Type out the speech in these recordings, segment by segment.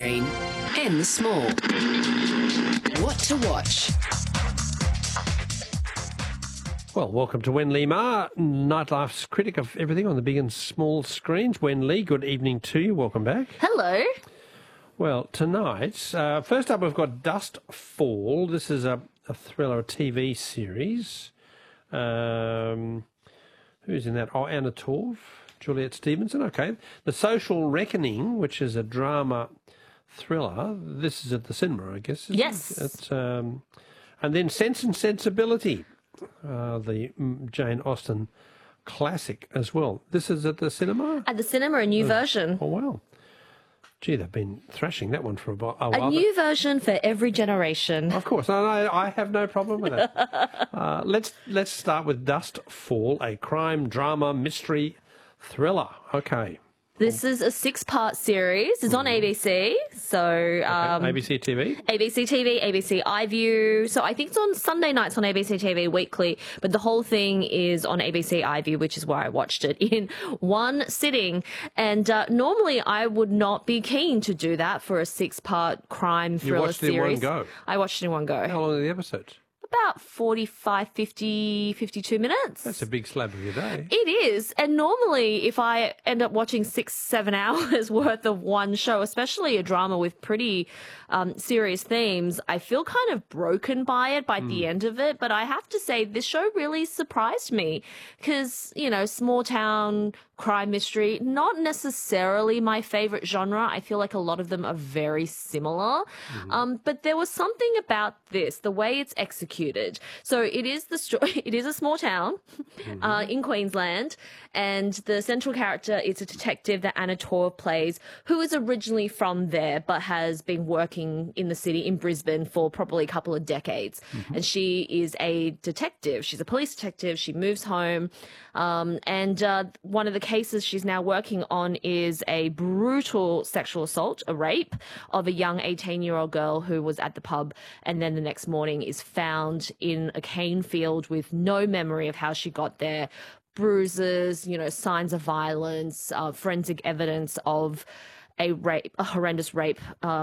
screen, and the small. What to watch? Well, welcome to Wen Lee Ma, Nightlife's critic of everything on the big and small screens. Wen Lee, good evening to you. Welcome back. Hello. Well, tonight, first up we've got Dust Fall. This is a thriller, a TV series. Who's in that? Oh, Anna Torv, Juliet Stevenson. Okay. The Social Reckoning, which is a drama thriller. This is at the cinema, I guess. Yes. It's, and then Sense and Sensibility, the Jane Austen classic as well. This is at the cinema? At the cinema, a new version. Oh, wow. Gee, they've been thrashing that one for a while. A new version for every generation. Of course, I have no problem with that. Let's start with Dust Fall, a crime drama mystery thriller. Okay. This is a 6-part series. It's on ABC. So ABC TV? ABC TV, ABC iView. So I think it's on Sunday nights on ABC TV weekly, but the whole thing is on ABC iView, which is where I watched it in one sitting. And normally I would not be keen to do that for a 6-part crime thriller series. You watched it in one go? I watched it in one go. How long are the episodes? About 45, 50, 52 minutes. That's a big slab of your day. It is. And normally if I end up watching 6-7 hours worth of one show, especially a drama with pretty serious themes, I feel kind of broken by it by the end of it. But I have to say this show really surprised me because, you know, small town crime mystery, not necessarily my favorite genre. I feel like a lot of them are very similar. But there was something about this, the way it's executed. So it is it is a small town in Queensland, and the central character is a detective that Anna Torv plays, who is originally from there but has been working in the city in Brisbane for probably a couple of decades. And she is a detective. She's a police detective. She moves home. And one of the cases she's now working on is a brutal sexual assault, a rape of a young 18-year-old girl who was at the pub and then the next morning is found in a cane field with no memory of how she got there, bruises, you know, signs of violence, forensic evidence of a horrendous rape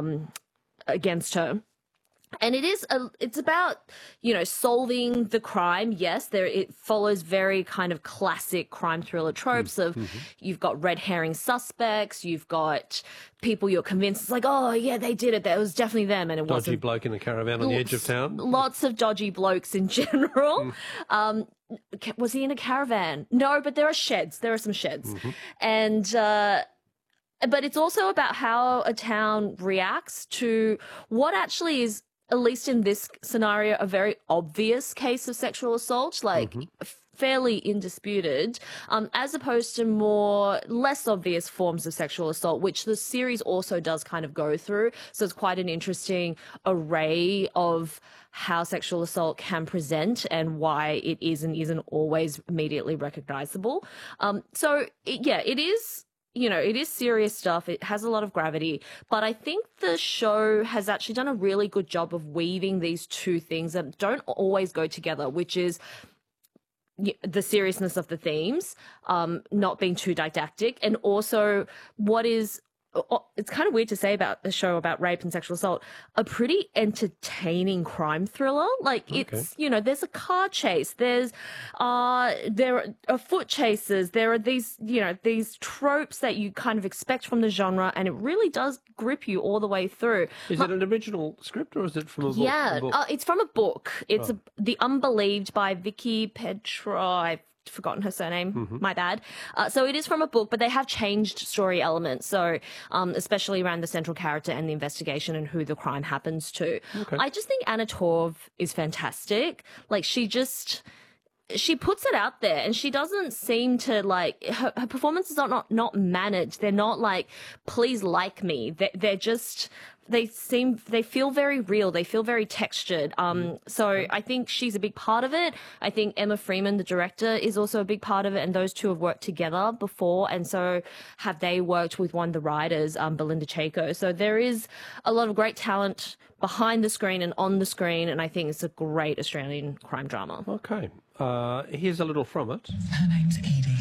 against her. And it's about, you know, solving the crime. Yes, it follows very kind of classic crime thriller tropes of you've got red herring suspects, you've got people you're convinced it's like, oh yeah, they did it. That was definitely them, and it wasn't. Dodgy bloke in a caravan on the edge of town. Lots of dodgy blokes in general. Was he in a caravan? No, but there are sheds. There are some sheds, and. But it's also about how a town reacts to what actually is, at least in this scenario, a very obvious case of sexual assault, like fairly indisputed, as opposed to less obvious forms of sexual assault, which the series also does kind of go through. So it's quite an interesting array of how sexual assault can present and why it is and isn't always immediately recognizable. It is. You know, it is serious stuff. It has a lot of gravity, but I think the show has actually done a really good job of weaving these two things that don't always go together, which is the seriousness of the themes, not being too didactic, and also what is, it's kind of weird to say about a show about rape and sexual assault, a pretty entertaining crime thriller. Like it's, you know, there's a car chase, there are foot chases, there are these, you know, these tropes that you kind of expect from the genre, and it really does grip you all the way through. Is it an original script or is it from a book? Yeah, it's from a book. It's The Unbelieved by Vicky Petra. Forgotten her surname, my bad. So it is from a book, but they have changed story elements. So, especially around the central character and the investigation and who the crime happens to. I just think Anna Torv is fantastic. Like she puts it out there, and she doesn't seem to like her performances are not managed. They're not like, please like me. They're just, they feel very real. They feel very textured. So I think she's a big part of it. I think Emma Freeman, the director, is also a big part of it. And those two have worked together before. And so have they worked with one of the writers, Belinda Chaco. So there is a lot of great talent behind the screen and on the screen. And I think it's a great Australian crime drama. Okay. Here's a little from it. Her name's Edie.